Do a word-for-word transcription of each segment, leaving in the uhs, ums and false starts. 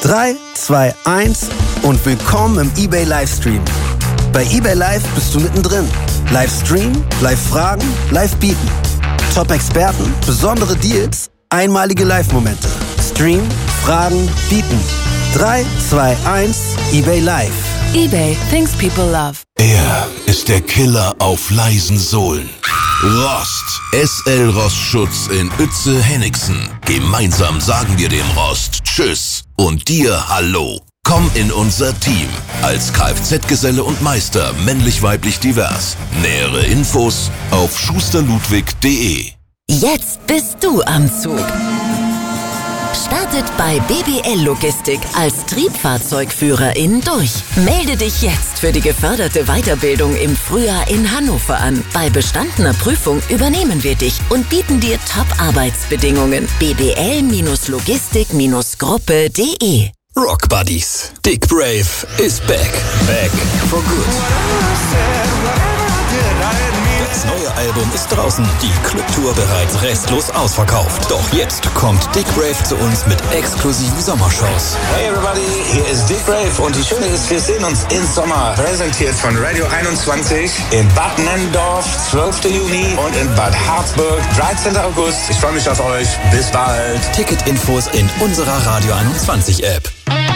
drei, zwei, eins und willkommen im eBay Livestream. Bei eBay Live bist du mittendrin. Livestream, Live-Fragen, Live-Bieten. Top-Experten, besondere Deals, einmalige Live-Momente. Stream, Fragen, Bieten. drei, zwei, eins, eBay Live. eBay, things people love. Er ist der Killer auf leisen Sohlen. Rost. S L Rostschutz in Uetze-Hennigsen. Gemeinsam sagen wir dem Rost Tschüss und dir Hallo. Komm in unser Team. Als Kfz-Geselle und Meister, männlich-weiblich divers. Nähere Infos auf schusterludwig punkt de. Jetzt bist du am Zug. Startet bei B B L Logistik als Triebfahrzeugführerin durch. Melde dich jetzt für die geförderte Weiterbildung im Frühjahr in Hannover an. Bei bestandener Prüfung übernehmen wir dich und bieten dir Top-Arbeitsbedingungen. b b l Logistik Gruppe punkt de. Rock Buddies. Dick Brave is back. Back for good. Das neue Album ist draußen. Die Clubtour bereits restlos ausverkauft. Doch jetzt kommt Dick Brave zu uns mit exklusiven Sommershows. Hey everybody, hier ist Dick Brave und die Schöne ist, wir sehen uns im Sommer. Präsentiert von Radio einundzwanzig in Bad Nennendorf, zwölften Juni und in Bad Harzburg, dreizehnten August. Ich freue mich auf euch. Bis bald. Ticketinfos in unserer Radio einundzwanzig App.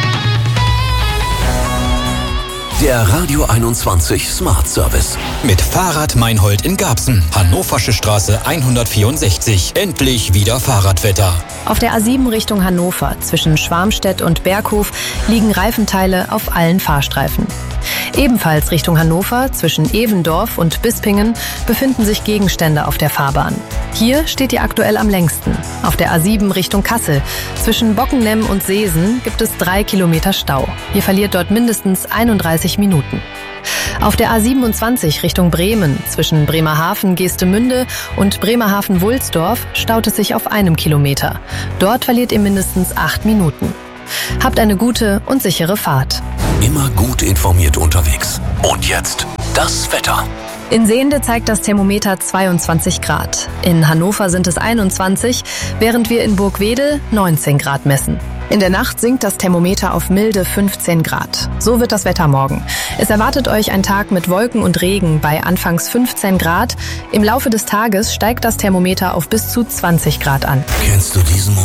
Der Radio einundzwanzig Smart Service. Mit Fahrrad Meinhold in Garbsen, Hannoversche Straße hundertvierundsechzig. Endlich wieder Fahrradwetter. Auf der A sieben Richtung Hannover zwischen Schwarmstedt und Berghof liegen Reifenteile auf allen Fahrstreifen. Ebenfalls Richtung Hannover zwischen Evendorf und Bispingen befinden sich Gegenstände auf der Fahrbahn. Hier steht ihr aktuell am längsten. Auf der A sieben Richtung Kassel zwischen Bockenheim und Seesen gibt es drei Kilometer Stau. Ihr verliert dort mindestens einunddreißig Minuten. Auf der A siebenundzwanzig Richtung Bremen zwischen Bremerhaven, Geestemünde und Bremerhaven-Wulsdorf staut es sich auf einem Kilometer. Dort verliert ihr mindestens acht Minuten. Habt eine gute und sichere Fahrt. Immer gut informiert unterwegs. Und jetzt das Wetter. In Sehnde zeigt das Thermometer zweiundzwanzig Grad. In Hannover sind es einundzwanzig, während wir in Burgwedel neunzehn Grad messen. In der Nacht sinkt das Thermometer auf milde fünfzehn Grad. So wird das Wetter morgen. Es erwartet euch ein Tag mit Wolken und Regen bei anfangs fünfzehn Grad. Im Laufe des Tages steigt das Thermometer auf bis zu zwanzig Grad an. Kennst du diesen